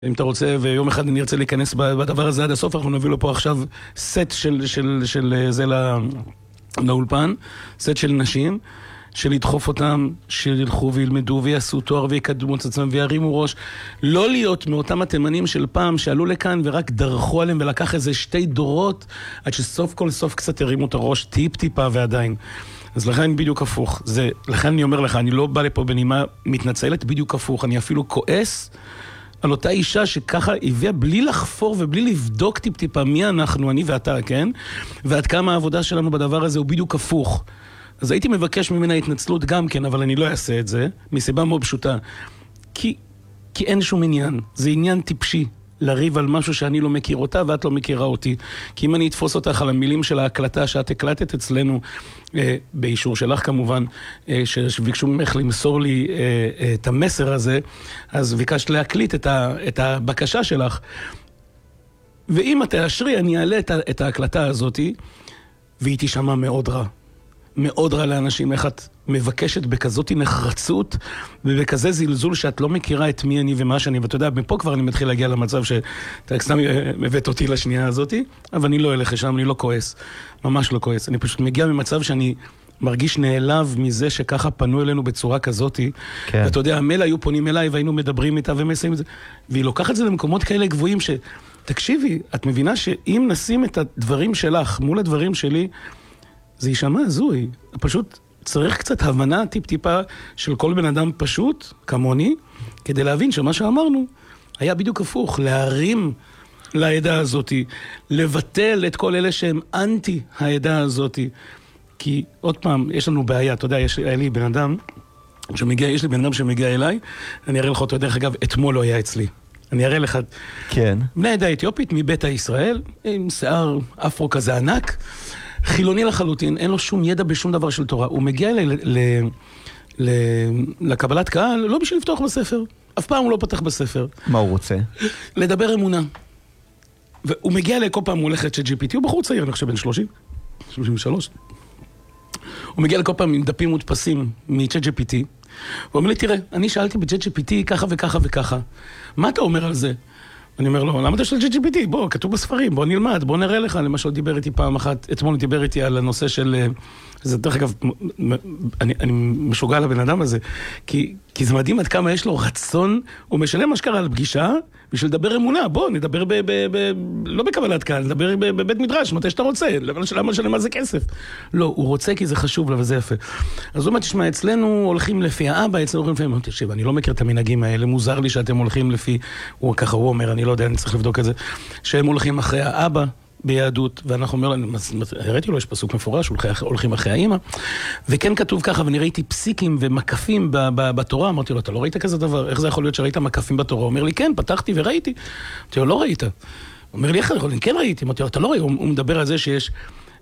אם אתה רוצה, ויום אחד אני ארצה להיכנס בדבר הזה עד הסוף, אנחנו נביא לו פה עכשיו סט של זה לאולפן, סט של נשים, שלדחוף אותם, שילכו וילמדו ויעשו תואר ויקדמו את עצמם וירימו ראש. לא להיות מאותם התימנים של פעם שעלו לכאן ורק דרכו עליהם ולקח איזה 2 דורות, עד שסוף כל סוף קצת הרימו את הראש טיפה ועדיין. אז לכן בדיוק הפוך. לכן אני אומר לך, אני לא בא לפה בנימה מתנצלת, בדיוק הפוך. אני אפילו כועס על אותה אישה שככה הביאה בלי לחפור ובלי לבדוק טיפה מי אנחנו, אני ואתה, כן? ועד כמה העבודה שלנו בדבר הזה הוא בדיוק הפוך. אז הייתי מבקש ממנה התנצלות גם כן, אבל אני לא אעשה את זה, מסיבה מאוד פשוטה. כי אין שום עניין. זה עניין טיפשי. לריב על משהו שאני לא מכיר אותה ואת לא מכירה אותי. כי אם אני אתפוס אותך על המילים של ההקלטה שאת הקלטת אצלנו, באישור שלך כמובן, שביקשו ממך למסור לי את המסר הזה, אז ביקשת להקליט את הבקשה שלך. ואם את תאשרי, אני אעלה את ההקלטה הזאת, והיא תשמע מאוד רע. מאוד רע לאנשים, איך את מבקשת בכזאת נחרצות ובכזה זלזול שאת לא מכירה את מי אני ומה שאני, ואתה יודע, מפה כבר אני מתחיל להגיע למצב שאתה סתם הבאת אותי לשנייה הזאת, אבל אני לא אלך לשם, אני לא כועס, ממש לא כועס, אני פשוט מגיע ממצב שאני מרגיש נעלב מזה שככה פנו אלינו בצורה כזאת, כן. ואתה יודע, המלא היו פונים אליי והיינו מדברים איתה ומסיים את זה, והיא לוקחת את זה למקומות כאלה גבוהים תקשיבי, את מבינה שאם נשים את הדברים שלך מול הדברים שלי, זה יישמע הזוי. פשוט צריך קצת הבנה טיפה של כל בן אדם פשוט, כמוני, כדי להבין שמה שאמרנו היה בדיוק הפוך, להרים לעדה הזאת, לבטל את כל אלה שהם אנטי העדה הזאת. כי עוד פעם, יש לנו בעיה, אתה יודע, יש לי בן אדם שמגיע אליי, אני אראה לך אותו, דרך אגב, אתמול לא היה אצלי. אני אראה לך. כן. בני העדה האתיופית, מבית ישראל, עם שיער אפרו כזה ענק, חילוני לחלוטין, אין לו שום ידע בשום דבר של תורה. הוא מגיע לקבלת קהל, לא בשביל לפתוח בספר. אף פעם הוא לא פתח בספר. מה הוא רוצה? לדבר אמונה. והוא מגיע אליי, כל פעם הוא הולך ל-ChatGPT, הוא בחור צעיר, אני חושב בן 30, 33. הוא מגיע לכל פעם עם דפים מודפסים מ-ChatGPT, הוא אומר לי, תראה, אני שאלתי ב-ChatGPT ככה וככה וככה. מה אתה אומר על זה? אני אומר לו, למה אתה של ChatGPT? בוא, כתוב בספרים, בוא נלמד, בוא נראה לך. למשל, דיבר איתי פעם אחת, אתמול דיבר איתי על הנושא של, זה דרך אגב, אני משוגע לבן אדם הזה, כי זה מדהים עד כמה יש לו רצון, הוא משלם מה שקרה על פגישה, בשביל לדבר אמונה, בוא, נדבר לא בקבלת קהל, נדבר בבית מדרש, מתי שאתה רוצה, למה לשלם על זה כסף? לא, הוא רוצה כי זה חשוב לו וזה יפה. אז הוא אומר, תשמע, אצלנו הולכים לפי האבא, אצלנו הולכים לפי, תקשיב, אני לא מכיר את המנהגים האלה, מוזר לי שאתם הולכים לפי, ככה הוא אומר, אני לא יודע, אני צריך לבדוק את זה, שהם הולכים אחרי האבא ביהדות, ואנחנו אומר להם, הראיתי לו, יש פסוק מפורש, הולכים אחרי האמא, וכן כתוב ככה, ואני ראיתי פסיקים ומקפים בתורה, אמרתי לו, אתה לא ראית כזה דבר? איך זה יכול להיות שראית מקפים בתורה? הוא אומר לי, כן, פתחתי וראיתי. אמרתי לו, לא ראית. הוא אומר לי, איך אני כן ראיתי? אמרתי לו, אתה לא ראית. הוא מדבר על זה שיש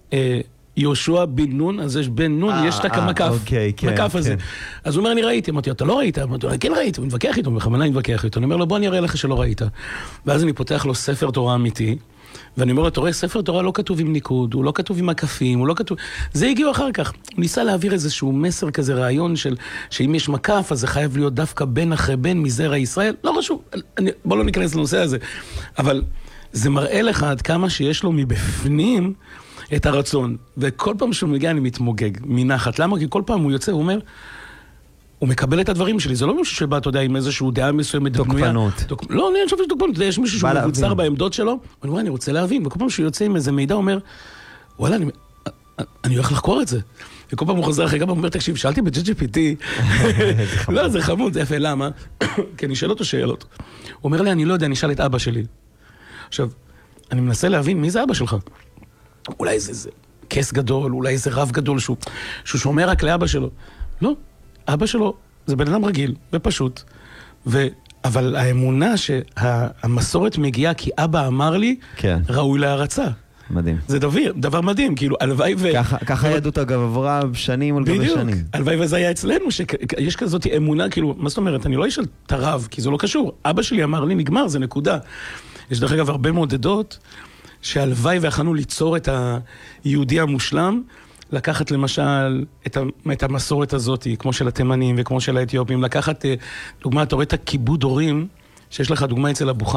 יהושע בן נון, אז יש בן נון, יש את המקף, מקף הזה. אז הוא אומר, אני ראיתי. אמרתי לו, אתה לא ראית? אמרתי לו, כן ראיתי. הוא מתווכח איתו, בכוונה מתווכח איתו. אני אומר לו, בוא אני אראה לך שלא ראית. ואז אני פותח לו ספר תורה אמיתי, ואני אומר, אתה רואה, ספר תורה לא כתוב עם ניקוד, הוא לא כתוב עם מקפים, הוא לא כתוב... זה הגיעו אחר כך. הוא ניסה להעביר איזשהו מסר כזה, רעיון של, שאם יש מקף, אז זה חייב להיות דווקא בן אחרי בן מזרע ישראל. לא חשוב, בוא לא ניכנס לנושא הזה. אבל זה מראה לך עד כמה שיש לו מבפנים את הרצון. וכל פעם שהוא מגיע אני מתמוגג, מנחת. למה? כי כל פעם הוא יוצא, הוא אומר... הוא מקבל את הדברים שלי, זה לא מישהו שבא, אתה יודע, עם איזשהו דעה מסוימת. תוקפנות. לא, אני חושב שיש תוקפנות, יש מישהו שהוא מבוצר בעמדות שלו, ואני אומר, אני רוצה להבין, וכל פעם שהוא יוצא עם איזה מידע, הוא אומר, וואלה, אני הולך לחקור את זה. וכל פעם הוא חוזר אחרי, גם הוא אומר, תקשיב, שאלתי ב-ChatGPT, לא, זה חמוד, זה יפה, למה? כי אני שואל אותו שאלות. הוא אומר לי, אני לא יודע, אני אשאל את אבא שלי. עכשיו, אני מנסה להבין, מי זה אבא שלך? אולי זה כס גדול, אולי זה רב גדול, שהוא שומר רק לאבא שלו. לא. אבא שלו זה בן אדם רגיל ופשוט, אבל האמונה שהמסורת מגיעה כי אבא אמר לי, כן. ראוי להערצה. מדהים. זה דבר מדהים, כאילו, הלוואי ככה יהדות אגב עברה שנים על גבי שנים. בדיוק, הלוואי וזה היה אצלנו, שיש כזאת אמונה, כאילו, מה זאת אומרת, אני לא אשאל את הרב, כי זה לא קשור. אבא שלי אמר לי, נגמר, זה נקודה. יש דרך אגב הרבה מאוד עדות, שהלוואי והכנו ליצור את היהודי המושלם, לקחת למשל את המסורת הזאת, כמו של התימנים וכמו של האתיופים, לקחת, דוגמה, אתה רואה את הכיבוד הורים שיש לך דוגמה אצל הבוכר